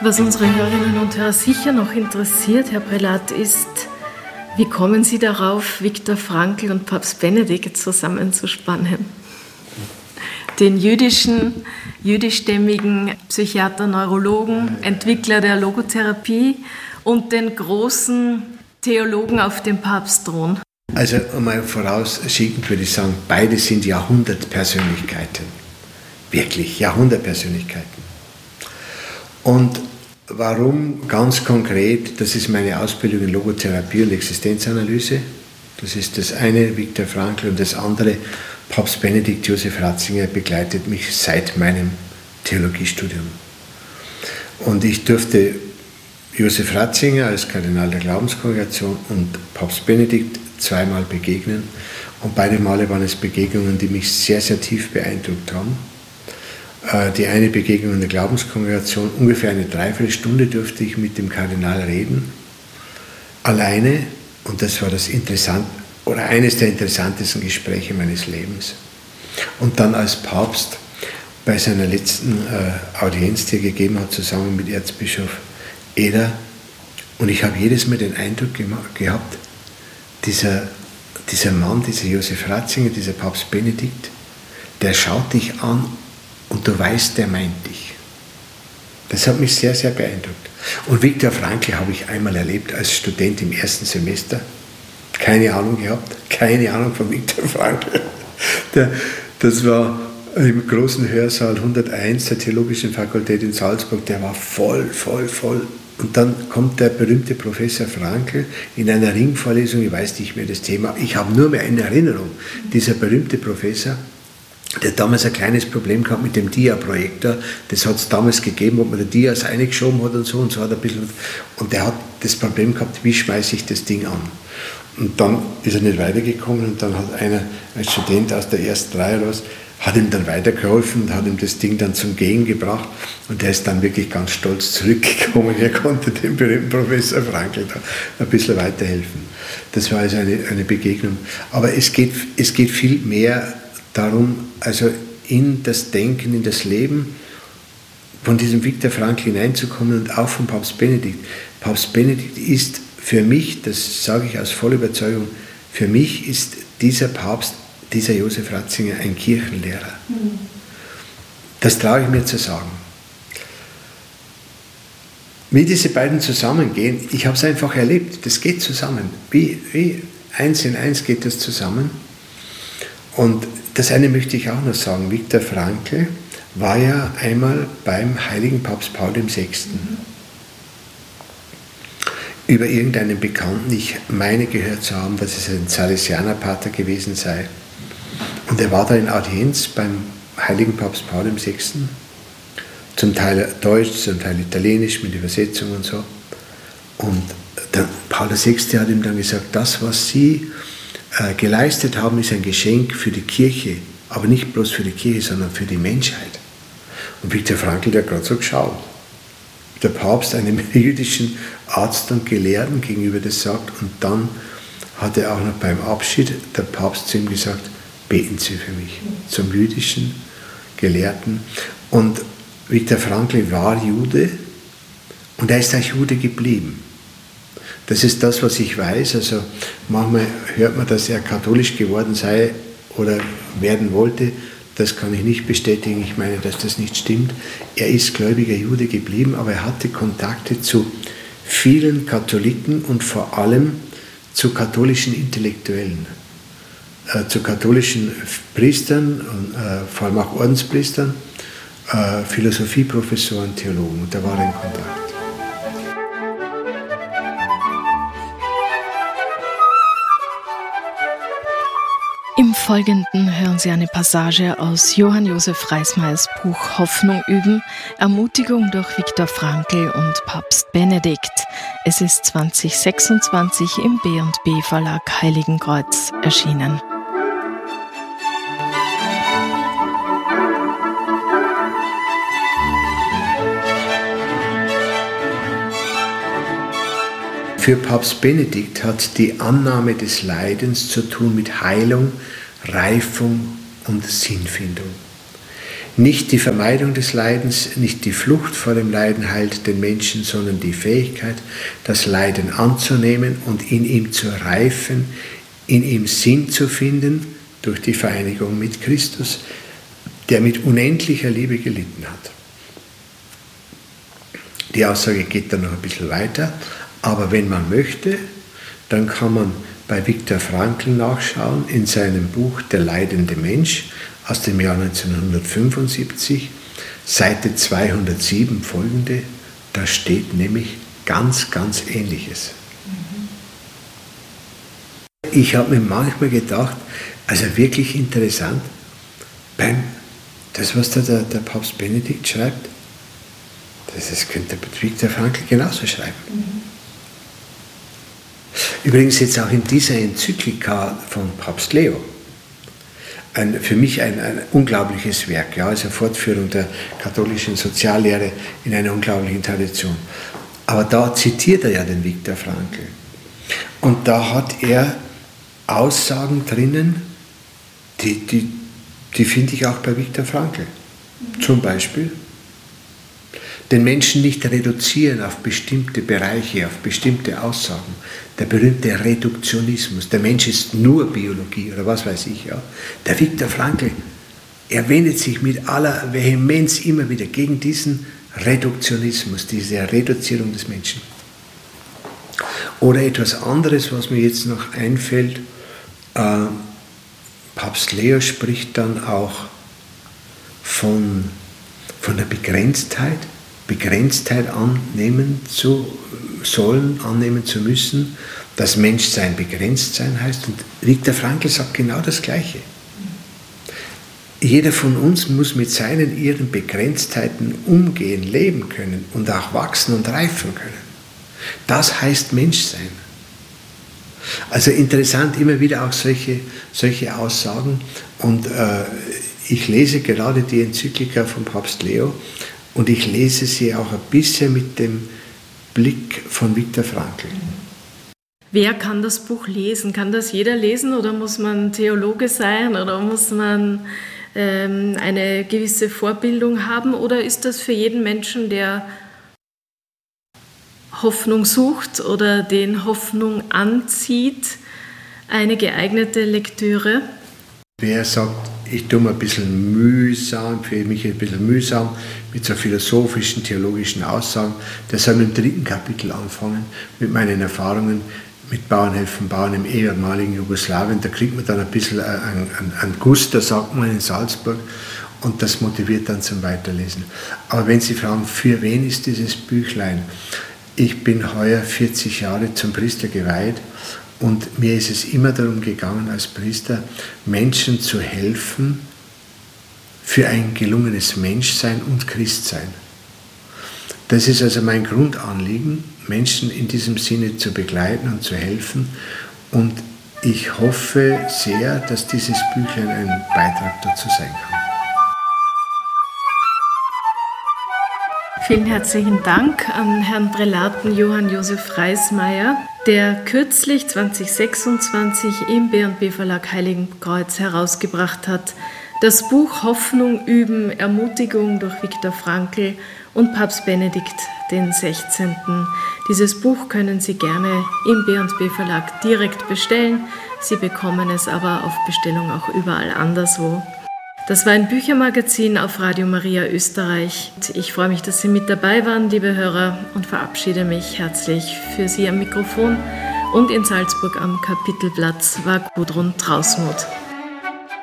Was unsere Hörerinnen und Hörer sicher noch interessiert, Herr Prälat, ist, wie kommen Sie darauf, Viktor Frankl und Papst Benedikt zusammenzuspannen? Den jüdischstämmigen Psychiater, Neurologen, Entwickler der Logotherapie und den großen Theologen auf dem Papstthron. Also einmal vorausschickend würde ich sagen, beide sind Jahrhundertpersönlichkeiten. Wirklich, Jahrhundertpersönlichkeiten. Und warum ganz konkret? Das ist meine Ausbildung in Logotherapie und Existenzanalyse. Das ist das eine, Viktor Frankl, und das andere, Papst Benedikt Josef Ratzinger, begleitet mich seit meinem Theologiestudium. Und ich durfte Josef Ratzinger als Kardinal der Glaubenskongregation und Papst Benedikt zweimal begegnen. Und beide Male waren es Begegnungen, die mich sehr, sehr tief beeindruckt haben. Die eine Begegnung in der Glaubenskongregation, ungefähr eine Dreiviertelstunde durfte ich mit dem Kardinal reden, alleine, und das war das interessant oder eines der interessantesten Gespräche meines Lebens. Und dann als Papst bei seiner letzten Audienz, die er gegeben hat, zusammen mit Erzbischof Eder, und ich habe jedes Mal den Eindruck gehabt, dieser Mann, dieser Josef Ratzinger, dieser Papst Benedikt, der schaut dich an und du weißt, der meint dich. Das hat mich sehr, sehr beeindruckt. Und Viktor Frankl habe ich einmal erlebt als Student im ersten Semester. Keine Ahnung gehabt, keine Ahnung von Viktor Frankl. Das war im großen Hörsaal 101 der Theologischen Fakultät in Salzburg, der war voll. Und dann kommt der berühmte Professor Frankl in einer Ringvorlesung, ich weiß nicht mehr das Thema, ich habe nur mehr eine Erinnerung, dieser berühmte Professor, der hat damals ein kleines Problem gehabt mit dem Dia-Projektor. Das hat es damals gegeben, ob man die Dias eingeschoben hat und so hat ein bisschen. Und der hat das Problem gehabt, wie schmeiße ich das Ding an? Und dann ist er nicht weitergekommen und dann hat einer, ein Student aus der ersten Reihe raus, hat ihm dann weitergeholfen und hat ihm das Ding dann zum Gehen gebracht. Und der ist dann wirklich ganz stolz zurückgekommen. Er konnte dem berühmten Professor Frankl da ein bisschen weiterhelfen. Das war also eine Begegnung. Aber es geht viel mehr darum, also in das Denken, in das Leben von diesem Viktor Frankl hineinzukommen und auch von Papst Benedikt. Papst Benedikt ist für mich, das sage ich aus voller Überzeugung, für mich ist dieser Papst, dieser Josef Ratzinger, ein Kirchenlehrer. Das traue ich mir zu sagen. Wie diese beiden zusammengehen, ich habe es einfach erlebt, das geht zusammen. Wie eins in eins geht das zusammen. Und das eine möchte ich auch noch sagen, Viktor Frankl war ja einmal beim heiligen Papst Paul VI. Über irgendeinen Bekannten, ich meine gehört zu haben, dass es ein Salesianerpater gewesen sei. Und er war da in Audienz beim heiligen Papst Paul VI., zum Teil Deutsch, zum Teil Italienisch mit Übersetzung und so. Und der Paul VI. Hat ihm dann gesagt, das, was Sie geleistet haben, ist ein Geschenk für die Kirche, aber nicht bloß für die Kirche, sondern für die Menschheit. Und Viktor Frankl, der hat gerade so geschaut. Der Papst einem jüdischen Arzt und Gelehrten gegenüber das sagt, und dann hat er auch noch beim Abschied der Papst zu ihm gesagt, beten Sie für mich, zum jüdischen Gelehrten. Und Viktor Frankl war Jude und er ist auch Jude geblieben. Das ist das, was ich weiß. Also manchmal hört man, dass er katholisch geworden sei oder werden wollte. Das kann ich nicht bestätigen. Ich meine, dass das nicht stimmt. Er ist gläubiger Jude geblieben, aber er hatte Kontakte zu vielen Katholiken und vor allem zu katholischen Intellektuellen, zu katholischen Priestern, vor allem auch Ordenspriestern, Philosophieprofessoren, Theologen. Und da war er in Kontakt. Im Folgenden hören Sie eine Passage aus Johann Josef Reismayrs Buch Hoffnung üben, Ermutigung durch Viktor Frankl und Papst Benedikt. Es ist 2026 im B&B Verlag Heiligenkreuz erschienen. Für Papst Benedikt hat die Annahme des Leidens zu tun mit Heilung, Reifung und Sinnfindung. Nicht die Vermeidung des Leidens, nicht die Flucht vor dem Leiden heilt den Menschen, sondern die Fähigkeit, das Leiden anzunehmen und in ihm zu reifen, in ihm Sinn zu finden durch die Vereinigung mit Christus, der mit unendlicher Liebe gelitten hat. Die Aussage geht dann noch ein bisschen weiter, aber wenn man möchte, dann kann man bei Viktor Frankl nachschauen in seinem Buch Der leidende Mensch aus dem Jahr 1975, Seite 207 folgende, da steht nämlich ganz Ähnliches. Ich habe mir manchmal gedacht, also wirklich interessant, das, was da der Papst Benedikt schreibt, das könnte Viktor Frankl genauso schreiben. Übrigens jetzt auch in dieser Enzyklika von Papst Leo. Für mich ein unglaubliches Werk, ja, also Fortführung der katholischen Soziallehre in einer unglaublichen Tradition. Aber da zitiert er ja den Viktor Frankl. Und da hat er Aussagen drinnen, die finde ich auch bei Viktor Frankl. Zum Beispiel, den Menschen nicht reduzieren auf bestimmte Bereiche, auf bestimmte Aussagen. Der berühmte Reduktionismus. Der Mensch ist nur Biologie oder was weiß ich. Ja. Der Viktor Frankl, er wendet sich mit aller Vehemenz immer wieder gegen diesen Reduktionismus, diese Reduzierung des Menschen. Oder etwas anderes, was mir jetzt noch einfällt, Papst Leo spricht dann auch von der Begrenztheit annehmen zu sollen, annehmen zu müssen, dass Menschsein begrenzt sein heißt. Und Viktor Frankl sagt genau das Gleiche. Jeder von uns muss mit ihren Begrenztheiten umgehen, leben können und auch wachsen und reifen können. Das heißt Menschsein. Also interessant, immer wieder auch solche Aussagen. Und ich lese gerade die Enzyklika von Papst Leo und ich lese sie auch ein bisschen mit dem Blick von Viktor Frankl. Wer kann das Buch lesen? Kann das jeder lesen oder muss man Theologe sein oder muss man eine gewisse Vorbildung haben? Oder ist das für jeden Menschen, der Hoffnung sucht oder den Hoffnung anzieht, eine geeignete Lektüre? Wer sagt, ich tue mir ein bisschen mühsam, fühle mich ein bisschen mühsam mit so philosophischen, theologischen Aussagen, der soll mit dem 3. Kapitel anfangen, mit meinen Erfahrungen mit Bauernhöfen, Bauern im ehemaligen Jugoslawien. Da kriegt man dann ein bisschen einen Guss, da sagt man in Salzburg, und das motiviert dann zum Weiterlesen. Aber wenn Sie fragen, für wen ist dieses Büchlein? Ich bin heuer 40 Jahre zum Priester geweiht und mir ist es immer darum gegangen, als Priester Menschen zu helfen für ein gelungenes Menschsein und Christsein. Das ist also mein Grundanliegen, Menschen in diesem Sinne zu begleiten und zu helfen. Und ich hoffe sehr, dass dieses Büchlein ein Beitrag dazu sein kann. Vielen herzlichen Dank an Herrn Prälaten Johann Josef Reismeier, der kürzlich 2026 im B&B Verlag Heiligenkreuz herausgebracht hat. Das Buch Hoffnung üben, Ermutigung durch Viktor Frankl und Papst Benedikt XVI. Dieses Buch können Sie gerne im B&B Verlag direkt bestellen. Sie bekommen es aber auf Bestellung auch überall anderswo. Das war ein Büchermagazin auf Radio Maria Österreich. Ich freue mich, dass Sie mit dabei waren, liebe Hörer, und verabschiede mich herzlich. Für Sie am Mikrofon und in Salzburg am Kapitelplatz war Gudrun Trausmuth.